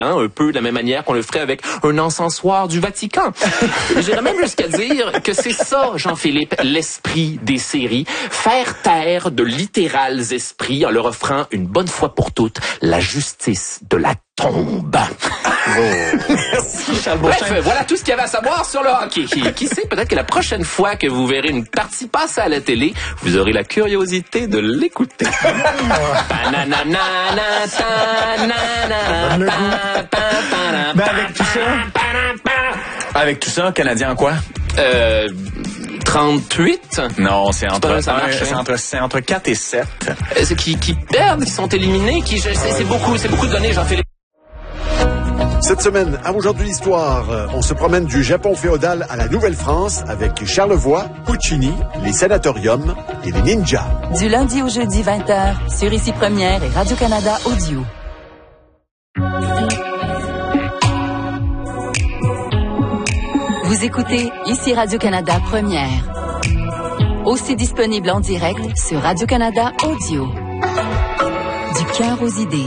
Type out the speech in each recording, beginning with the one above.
un peu de la même manière qu'on le ferait avec un encensoir du Vatican. J'irais même jusqu'à dire que c'est ça, Jean-Philippe, l'esprit des séries. Faire taire de littérales esprits en leur offrant une bonne fois pour toutes la justice de la tombe. Merci, Charles Beauchamp. Bref, voilà tout ce qu'il y avait à savoir sur le hockey. Qui sait, peut-être que la prochaine fois que vous verrez une partie passer à la télé, vous aurez la curiosité de l'écouter. Ben avec tout ça, Canadien quoi? 38? Non, c'est entre 4 et 7. Ceux qui perdent, qui sont éliminés, c'est beaucoup de données, Jean-Philippe. Cette semaine, à Aujourd'hui l'Histoire, on se promène du Japon féodal à la Nouvelle-France avec Charlevoix, Puccini, les sanatoriums et les ninjas. Du lundi au jeudi 20h, sur Ici Première et Radio-Canada Audio. Vous écoutez Ici Radio-Canada Première. Aussi disponible en direct sur Radio-Canada Audio. Du cœur aux idées.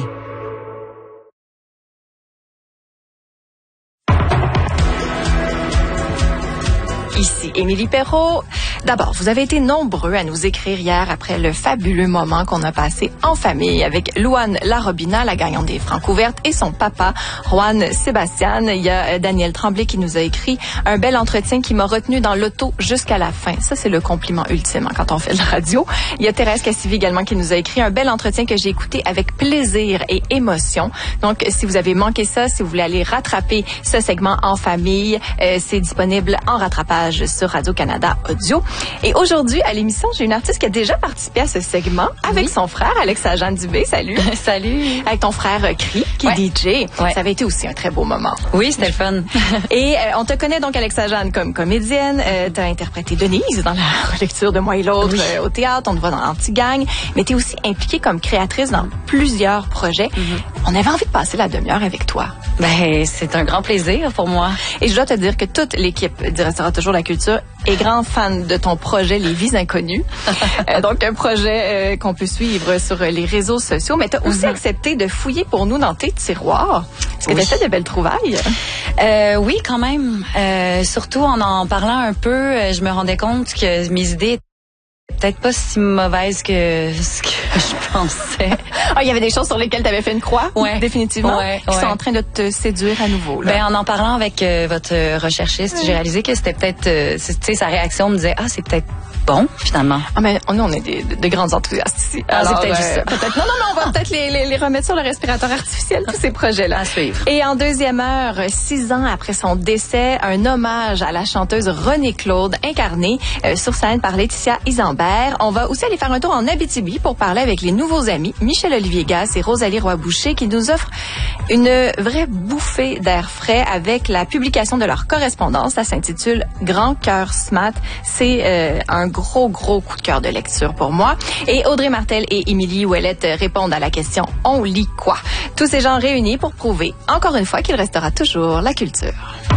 Ici Émilie Perrault. D'abord, vous avez été nombreux à nous écrire hier après le fabuleux moment qu'on a passé en famille avec Louane Larobina, la gagnante des Francouvertes, et son papa, Juan Sébastien. Il y a Daniel Tremblay qui nous a écrit un bel entretien qui m'a retenu dans l'auto jusqu'à la fin. Ça, c'est le compliment ultime quand on fait de la radio. Il y a Thérèse Cassivi également qui nous a écrit un bel entretien que j'ai écouté avec plaisir et émotion. Donc, si vous avez manqué ça, si vous voulez aller rattraper ce segment en famille, c'est disponible en rattrapage sur Radio-Canada Audio. Et aujourd'hui, à l'émission, j'ai une artiste qui a déjà participé à ce segment avec son frère, Alexa-Jeanne Dubé. Salut. Salut. Avec ton frère Cri, qui est DJ. Ouais. Ça avait été aussi un très beau moment. Oui, c'était le fun. Et on te connaît donc, Alexa-Jeanne, comme comédienne. Tu as interprété Denise dans la relecture de Moi et l'autre au théâtre. On te voit dans Anti-Gang. Mais tu es aussi impliquée comme créatrice dans plusieurs projets. On avait envie de passer la demi-heure avec toi. Ben, c'est un grand plaisir pour moi. Et je dois te dire que toute l'équipe du Restaurant Toujours la Culture est grand fan de ton projet Les Vies Inconnues. Donc, un projet qu'on peut suivre sur les réseaux sociaux. Mais tu as aussi accepté de fouiller pour nous dans tes tiroirs. Est-ce que tu as fait de belles trouvailles? Oui, quand même. Surtout en parlant un peu, je me rendais compte que mes idées peut-être pas si mauvaise que ce que je pensais. Il y avait des choses sur lesquelles tu avais fait une croix? Ouais. Définitivement. Qui sont en train de te séduire à nouveau. Là. Ben, en parlant avec votre recherchiste, j'ai réalisé que c'était peut-être, tu sais, sa réaction me disait, c'est peut-être bon, finalement. Mais nous, on est de grands enthousiastes ici. Alors, c'est peut-être juste ça. Peut-être, non, on va peut-être les remettre sur le respirateur artificiel, tous ces projets-là. À suivre. Et en deuxième heure, 6 ans après son décès, un hommage à la chanteuse Renée Claude, incarnée sur scène par Laetitia Isambert. On va aussi aller faire un tour en Abitibi pour parler avec les nouveaux amis, Michel-Olivier Gasse et Rosalie Roy-Boucher, qui nous offrent une vraie bouffée d'air frais avec la publication de leur correspondance. Ça s'intitule Grand cœur Smat. C'est un gros coup de cœur de lecture pour moi. Et Audrey Martel et Émilie Ouellette répondent à la question « On lit quoi ?» Tous ces gens réunis pour prouver, encore une fois, qu'il restera toujours la culture.